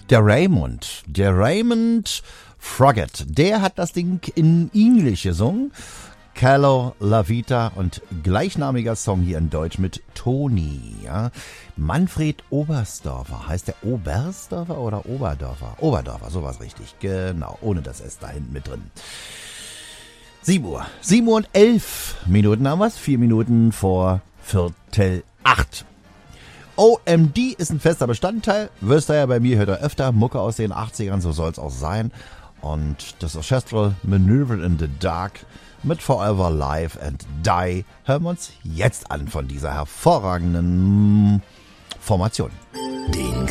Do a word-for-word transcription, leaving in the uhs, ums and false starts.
Der Raymond, der Raymond Froggatt, der hat das Ding in Englisch gesungen. Calo La Vita und gleichnamiger Song hier in Deutsch mit Toni. Ja. Manfred Oberstdorfer. Heißt der Oberstdorfer oder Oberdorfer? Oberdorfer, sowas richtig. Genau, ohne das S da hinten mit drin. sieben Uhr. sieben Uhr und elf Minuten haben wir's. Vier Minuten vor Viertel acht. O M D ist ein fester Bestandteil. Wirst du ja bei mir, hört er öfter. Mucke aus den achtzigern, so soll's auch sein. Und das Orchestral Maneuver in the Dark mit Forever Live and Die hören wir uns jetzt an von dieser hervorragenden Formation. Den